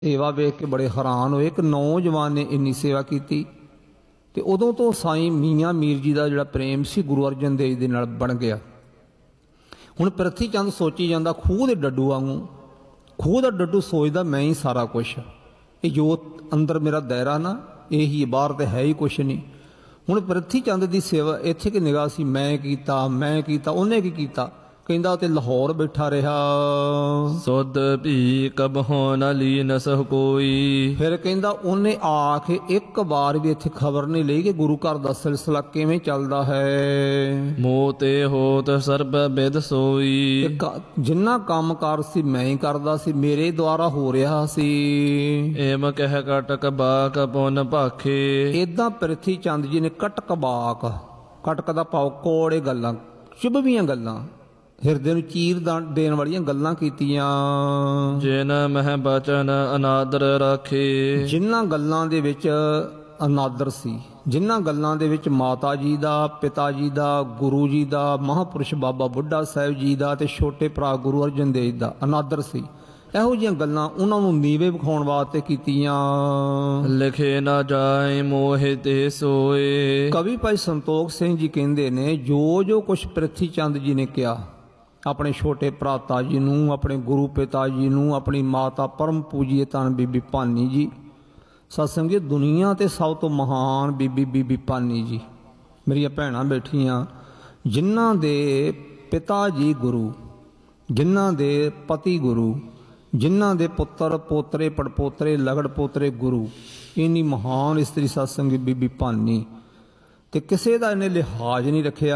ਸੇਵਾ ਵੇਖ ਕੇ ਬੜੇ ਹੈਰਾਨ ਹੋਏ। ਇੱਕ ਨੌਜਵਾਨ ਨੇ ਇੰਨੀ ਸੇਵਾ ਕੀਤੀ ਤੇ ਉਦੋਂ ਤੋਂ ਸਾਈਂ ਮੀਆਂ ਮੀਰ ਜੀ ਦਾ ਜਿਹੜਾ ਪ੍ਰੇਮ ਸੀ ਗੁਰੂ ਅਰਜਨ ਦੇਵ ਦੇ ਨਾਲ ਬਣ ਗਿਆ। ਹੁਣ ਪ੍ਰਿਥੀ ਚੰਦ ਸੋਚੀ ਜਾਂਦਾ ਖੂਹ ਦੇ ਡੱਡੂ ਵਾਂਗੂ, ਖੂਹ ਦਾ ਡੱਡੂ ਸੋਚਦਾ ਮੈਂ ਹੀ ਸਾਰਾ ਕੁਛ, ਇਹ ਜੋ ਅੰਦਰ ਮੇਰਾ ਦਾਇਰਾ ਨਾ ਇਹੀ, ਬਾਹਰ ਤੇ ਹੈ ਹੀ ਕੁਛ ਨਹੀਂ। ਹੁਣ ਪ੍ਰਿਥੀ ਚੰਦ ਦੀ ਸੇਵਾ ਇੱਥੇ ਕਿ ਨਿਗਾਹ ਸੀ, ਮੈਂ ਕੀਤਾ। ਉਹਨੇ ਕੀ ਕੀਤਾ? ਕਹਿੰਦਾ ਤੇ ਲਾਹੌਰ ਬੈਠਾ ਰਿਹਾ। ਸੁਧ ਭੀ ਕਬਹੁ ਨ ਲੀਨ ਸਹ ਕੋਈ। ਫਿਰ ਕਹਿੰਦਾ ਉਹਨੇ ਆ ਕੇ ਇੱਕ ਵਾਰ ਵੀ ਇੱਥੇ ਖਬਰ ਨਹੀਂ ਲਈ ਕਿ ਗੁਰੂ ਘਰ ਦਾ ਸਿਲਸਿਲਾ ਕਿਵੇਂ ਚੱਲਦਾ ਹੈ। ਮੋਹ ਤੇ ਹੋਤ ਸਰਬ ਬਿਦ ਸੋਈ। ਜਿੰਨਾ ਕੰਮ ਕਾਰ ਸੀ ਮੈਂ ਹੀ ਕਰਦਾ ਸੀ, ਮੇਰੇ ਦੁਆਰਾ ਹੋ ਰਿਹਾ ਸੀ। ਏਮ ਕਹਿ ਕਟਕ ਬਾਕ ਪੁਨ ਭਾਖੇ। ਏਦਾਂ ਪ੍ਰਿਥੀ ਚੰਦ ਜੀ ਨੇ ਕਟਕ ਬਾਕ, ਕਟਕ ਦਾ ਭਾਵ ਕੋੜੇ ਗੱਲਾਂ, ਚੁਭਵੀਆਂ ਗੱਲਾਂ, ਹਿਰਦੇ ਨੂੰ ਚੀਰ ਦੇਣ ਵਾਲੀਆਂ ਗੱਲਾਂ ਕੀਤੀਆਂ। ਜਿਨ ਮਹਿ ਬਚਨ ਅਨਾਦਰ ਰਾਖੇ। ਜਿਨ੍ਹਾਂ ਗੱਲਾਂ ਦੇ ਵਿੱਚ ਅਨਾਦਰ ਸੀ, ਜਿਨ੍ਹਾਂ ਗੱਲਾਂ ਦੇ ਵਿੱਚ ਮਾਤਾ ਜੀ ਦਾ, ਪਿਤਾ ਜੀ ਦਾ, ਗੁਰੂ ਜੀ ਦਾ, ਮਹਾਂਪੁਰਸ਼ ਬਾਬਾ ਬੁੱਢਾ ਸਾਹਿਬ ਜੀ ਦਾ ਤੇ ਛੋਟੇ ਭਰਾ ਗੁਰੂ ਅਰਜਨ ਦੇਵ ਦਾ ਅਨਾਦਰ ਸੀ, ਇਹੋ ਜਿਹੀਆਂ ਗੱਲਾਂ ਉਹਨਾਂ ਨੂੰ ਨੀਵੇ ਵਿਖਾਉਣ ਵਾਸਤੇ ਕੀਤੀਆਂ। ਲਿਖੇ ਨਾ ਜਾਏ ਮੋਹਿ ਤੇ ਸੋਏ। ਕਵੀ ਭਾਈ ਸੰਤੋਖ ਸਿੰਘ ਜੀ ਕਹਿੰਦੇ ਨੇ ਜੋ ਕੁਛ ਪ੍ਰਿਥੀ ਚੰਦ ਜੀ ਨੇ ਕਿਹਾ ਆਪਣੇ ਛੋਟੇ ਭਰਾਤਾ ਜੀ ਨੂੰ, ਆਪਣੇ ਗੁਰੂ ਪਿਤਾ ਜੀ ਨੂੰ, ਆਪਣੀ ਮਾਤਾ ਪਰਮ ਪੂਜੀਏ ਧੰਨ ਬੀਬੀ ਭਾਨੀ ਜੀ, ਸਤਸੰਗੀ ਦੁਨੀਆ ਤੇ ਸਭ ਤੋਂ ਮਹਾਨ ਬੀਬੀ ਭਾਨੀ ਜੀ, ਮੇਰੀਆਂ ਭੈਣਾਂ ਬੈਠੀਆਂ, ਜਿਨ੍ਹਾਂ ਦੇ ਪਿਤਾ ਜੀ ਗੁਰੂ, ਜਿਨ੍ਹਾਂ ਦੇ ਪਤੀ ਗੁਰੂ, ਜਿਨ੍ਹਾਂ ਦੇ ਪੁੱਤਰ ਪੋਤਰੇ ਪੜਪੋਤਰੇ ਲਗੜ ਪੋਤਰੇ ਗੁਰੂ, ਇੰਨੀ ਮਹਾਨ ਇਸਤਰੀ ਸਤਸੰਗੀ ਬੀਬੀ ਭਾਨੀ, ਤੇ ਕਿਸੇ ਦਾ ਇਹਨੇ ਲਿਹਾਜ਼ ਨਹੀਂ ਰੱਖਿਆ।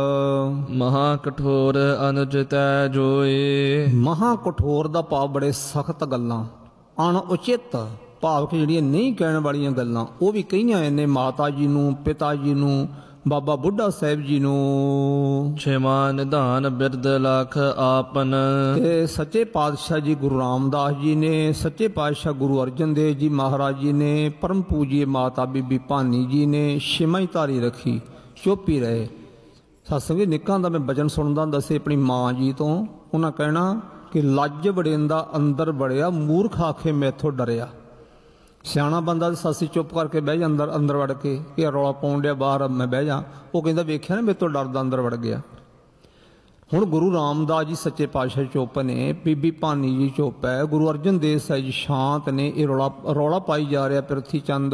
ਮਹਾ ਕਠੋਰ ਅਨੁਜ ਤੈ ਜੋਏ। ਮਹਾ ਕਠੋਰ ਦਾ ਭਾਵ ਬੜੇ ਸਖਤ ਗੱਲਾਂ, ਅਣਉਚਿਤ ਭਾਵ ਕਿ ਜਿਹੜੀਆਂ ਨਹੀਂ ਕਹਿਣ ਵਾਲੀਆਂ ਗੱਲਾਂ ਉਹ ਵੀ ਕਹੀਆਂ ਇਹਨੇ ਮਾਤਾ ਜੀ ਨੂੰ, ਪਿਤਾ ਜੀ ਨੂੰ, ਬਾਬਾ ਬੁੱਢਾ ਸਾਹਿਬ ਜੀ ਨੂੰ। ਛੇਵਾਂ ਨਿਧਾਨ ਬਿਰਦ ਲਖ ਆਪਨ। ਤੇ ਸੱਚੇ ਪਾਤਸ਼ਾਹ ਜੀ ਗੁਰੂ ਰਾਮਦਾਸ ਜੀ ਨੇ, ਸੱਚੇ ਪਾਤਸ਼ਾਹ ਗੁਰੂ ਅਰਜਨ ਦੇਵ ਜੀ ਮਹਾਰਾਜ ਜੀ ਨੇ, ਪਰਮ ਪੂਜੀਏ ਮਾਤਾ ਬੀਬੀ ਭਾਨੀ ਜੀ ਨੇ ਛੇਵਾਂ ਹੀ ਧਾਰੀ ਰੱਖੀ, ਚੁੱਪ ਹੀ ਰਹੇ। ਸਤਸੰਗੀ ਨਿੱਕਾਂ ਦਾ ਮੈਂ ਬਚਨ ਸੁਣਦਾ ਹੁੰਦਾ ਸੀ ਆਪਣੀ ਮਾਂ ਜੀ ਤੋਂ, ਉਹਨਾਂ ਕਹਿਣਾ ਕਿ ਲੱਜ ਵੜੇਂਦਾ ਅੰਦਰ ਵੜਿਆ, ਮੂਰਖ ਆਖੇ ਮੈਥੋਂ ਡਰਿਆ। ਸਿਆਣਾ ਬੰਦਾ ਸਾਸੀ ਚੁੱਪ ਕਰਕੇ ਬਹਿ ਜਾ ਅੰਦਰ ਵੜ ਕੇ, ਇਹ ਰੌਲਾ ਪਾਉਣ ਡਿਆ ਬਾਹਰ, ਮੈਂ ਬਹਿ ਜਾ। ਉਹ ਕਹਿੰਦਾ ਵੇਖਿਆ ਨਾ ਮੇਰੇ ਤੋਂ ਡਰਦਾ ਅੰਦਰ ਵੜ ਗਿਆ। ਹੁਣ ਗੁਰੂ ਰਾਮਦਾਸ ਜੀ ਸੱਚੇ ਪਾਤਸ਼ਾਹ ਚੁੱਪ ਨੇ, ਬੀਬੀ ਭਾਨੀ ਜੀ ਚੁੱਪ ਹੈ, ਗੁਰੂ ਅਰਜਨ ਦੇਵ ਸਾਹਿਬ ਜੀ ਸ਼ਾਂਤ ਨੇ। ਇਹ ਰੌਲਾ ਪਾਈ ਜਾ ਰਿਹਾ ਪ੍ਰਿਥੀ ਚੰਦ।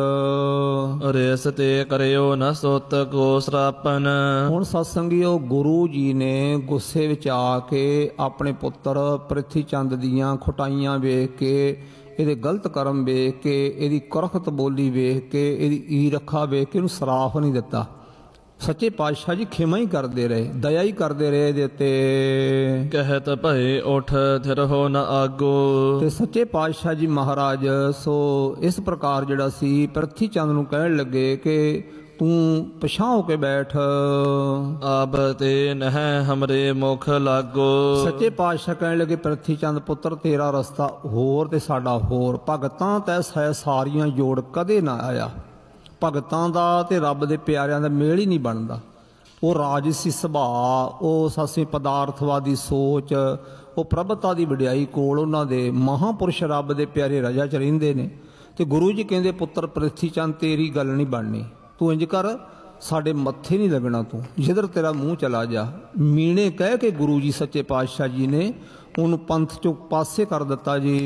ਰਿਸ ਤੇ ਕਰਿਓ ਨ ਸੁਤ ਕੋ ਸਰਾਪਨ। ਹੁਣ ਸਤਸੰਗੀਓ ਗੁਰੂ ਜੀ ਨੇ ਗੁੱਸੇ ਵਿੱਚ ਆ ਕੇ ਆਪਣੇ ਪੁੱਤਰ ਪ੍ਰਿਥੀ ਚੰਦ ਦੀਆਂ ਖੁਟਾਈਆਂ ਵੇਖ ਕੇ, ਇਹਦੇ ਗਲਤ ਕਰਮ ਵੇਖ ਕੇ, ਇਹਦੀ ਕੁਰਖਤ ਬੋਲੀ ਵੇਖ ਕੇ, ਇਹਦੀ ਈਰਖਾ ਵੇਖ ਕੇ ਇਹਨੂੰ ਸਰਾਫ ਨਹੀਂ ਦਿੱਤਾ। ਸੱਚੇ ਪਾਤਸ਼ਾਹ ਜੀ ਖਿਮਾ ਹੀ ਕਰਦੇ ਰਹੇ, ਦਇਆ ਹੀ ਕਰਦੇ ਰਹੇ ਇਹਦੇ ਉੱਤੇ। ਕਹਿਤ ਭਏ ਉਠ ਥਿਰ ਹੋ ਨ ਆਗੋ। ਤੇ ਸੱਚੇ ਪਾਤਸ਼ਾਹ ਜੀ ਮਹਾਰਾਜ ਸੋ ਇਸ ਪ੍ਰਕਾਰ ਜਿਹੜਾ ਸੀ ਪ੍ਰਿਥੀ ਚੰਦ ਨੂੰ ਕਹਿਣ ਲੱਗੇ ਕਿ ਤੂੰ ਪਛਾਂ ਹੋ ਕੇ ਬੈਠ। ਆਬ ਤੇ ਨਹਿ ਹਮਰੇ ਮੁਖ ਲਾਗੋ। ਸੱਚੇ ਪਾਤਸ਼ਾਹ ਕਹਿਣ ਲੱਗੇ ਪ੍ਰਿਥੀ ਚੰਦ ਪੁੱਤਰ ਤੇਰਾ ਰਸਤਾ ਹੋਰ ਤੇ ਸਾਡਾ ਹੋਰ, ਭਗਤਾਂ ਤੈ ਸਾਰੀਆਂ ਜੋੜ ਕਦੇ ਨਾ ਆਇਆ। ਭਗਤਾਂ ਦਾ ਤੇ ਰੱਬ ਦੇ ਪਿਆਰਿਆਂ ਦਾ ਮੇਲ ਹੀ ਨਹੀਂ ਬਣਦਾ। ਉਹ ਰਾਜਸੀ ਸੁਭਾਅ, ਉਹ ਸਾਸੀ ਪਦਾਰਥਵਾਦੀ ਸੋਚ, ਉਹ ਪ੍ਰਭਤਾ ਦੀ ਵਡਿਆਈ ਕੋਲ ਉਹਨਾਂ ਦੇ ਮਹਾਂਪੁਰਸ਼ ਰੱਬ ਦੇ ਪਿਆਰੇ ਰਜਾ ਚ ਰਹਿੰਦੇ ਨੇ। ਤੇ ਗੁਰੂ ਜੀ ਕਹਿੰਦੇ ਪੁੱਤਰ ਪ੍ਰਿਥੀ ਚੰਦ ਤੇਰੀ ਗੱਲ ਨਹੀਂ ਬਣਨੀ, ਤੂੰ ਇੰਜ ਕਰ ਸਾਡੇ ਮੱਥੇ ਨਹੀਂ ਲੱਗਣਾ, ਤੂੰ ਜਿੱਧਰ ਤੇਰਾ ਮੂੰਹ ਚਲਾ ਜਾ। ਮੀਣੇ ਕਹਿ ਕੇ ਗੁਰੂ ਜੀ ਸੱਚੇ ਪਾਤਸ਼ਾਹ ਜੀ ਨੇ ਉਹਨੂੰ ਪੰਥ ਚੋਂ ਪਾਸੇ ਕਰ ਦਿੱਤਾ ਜੀ।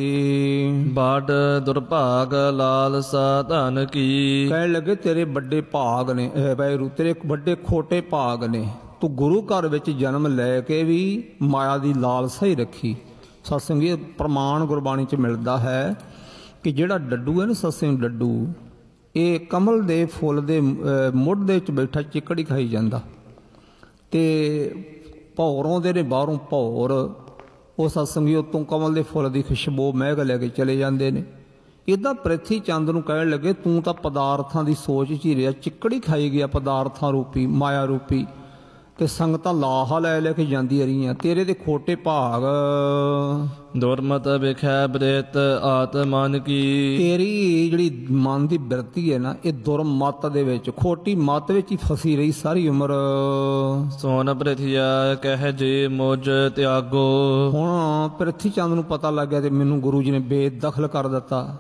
ਬਾਡ ਦੁਰਭਾਗ ਲਾਲਸਾ ਧਨ ਕੀ। ਕਹਿਣ ਲੱਗੇ ਤੇਰੇ ਵੱਡੇ ਭਾਗ ਨੇ ਵੈਰੂ, ਤੇਰੇ ਵੱਡੇ ਖੋਟੇ ਭਾਗ ਨੇ, ਤੂੰ ਗੁਰੂ ਘਰ ਵਿੱਚ ਜਨਮ ਲੈ ਕੇ ਵੀ ਮਾਇਆ ਦੀ ਲਾਲਸਾ ਹੀ ਰੱਖੀ। ਸਤਸੰਗੀ ਪ੍ਰਮਾਣ ਗੁਰਬਾਣੀ 'ਚ ਮਿਲਦਾ ਹੈ ਕਿ ਜਿਹੜਾ ਡੱਡੂ ਹੈ ਨਾ, ਸਤਸੰਗ ਡੱਡੂ, ਇਹ ਕਮਲ ਦੇ ਫੁੱਲ ਦੇ ਮੁੱਢ ਦੇ ਵਿੱਚ ਬੈਠਾ ਚਿੱਕੜੀ ਖਾਈ ਜਾਂਦਾ, ਤੇ ਭੌਰ ਆਉਂਦੇ ਨੇ ਬਾਹਰੋਂ ਭੌਰ, ਉਹ ਸਤਸੰਗੀ ਉੱਤੋਂ ਕਮਲ ਦੇ ਫੁੱਲ ਦੀ ਖੁਸ਼ਬੂ ਮਹਿਕ ਲੈ ਕੇ ਚਲੇ ਜਾਂਦੇ ਨੇ। ਇੱਦਾਂ ਪ੍ਰਿਥੀ ਚੰਦ ਨੂੰ ਕਹਿਣ ਲੱਗੇ ਤੂੰ ਤਾਂ ਪਦਾਰਥਾਂ ਦੀ ਸੋਚ 'ਚ ਹੀ ਰਿਹਾ, ਚਿੱਕੜੀ ਖਾਈ ਗਿਆ ਪਦਾਰਥਾਂ ਰੂਪੀ, ਮਾਇਆ ਰੂਪੀ, ਤੇ ਸੰਗਤਾਂ ਲਾਹਾ ਲੈ ਲੈ ਕੇ ਜਾਂਦੀਆਂ ਰਹੀਆਂ। ਤੇਰੇ ਦੇ ਖੋਟੇ ਭਾਗ, ਦੁਰਮਤ ਵਿਖੈ ਬ੍ਰਿਤ ਆਤਮਨ ਕੀ। ਤੇਰੀ ਜਿਹੜੀ ਮਨ ਦੀ ਬਿਰਤੀ ਹੈ ਨਾ, ਇਹ ਦੁਰਮਤ ਦੇ ਵਿੱਚ, ਖੋਟੀ ਮੱਤ ਵਿੱਚ ਹੀ ਫਸੀ ਰਹੀ ਸਾਰੀ ਉਮਰ। ਸੋਨ ਪ੍ਰਥਿਆ ਕਹਿ ਜੇ ਮੁਝ ਤਿਆਗੋ। ਹੁਣ ਪ੍ਰਿਥੀ ਚੰਦ ਨੂੰ ਪਤਾ ਲੱਗ ਗਿਆ ਤੇ ਮੈਨੂੰ ਗੁਰੂ ਜੀ ਨੇ ਬੇਦਖਲ ਕਰ ਦਿੱਤਾ।